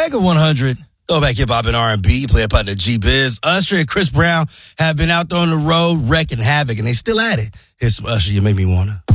Mega 100. Throwback hip hop and R&B. You play up under G-Biz. Usher and Chris Brown have been out there on the road wrecking havoc, and they still at it. Here's some Usher, You Make Me Wanna.